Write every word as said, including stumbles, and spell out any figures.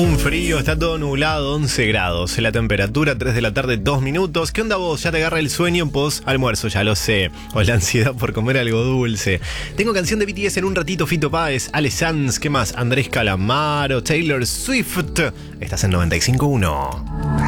Un frío, está todo nublado, once grados. La temperatura, tres de la tarde, dos minutos. ¿Qué onda vos? ¿Ya te agarra el sueño post almuerzo? Ya lo sé. O la ansiedad por comer algo dulce. Tengo canción de B T S en un ratito, Fito Páez, Ale Sanz, ¿qué más? Andrés Calamaro, Taylor Swift. Estás en noventa y cinco punto uno.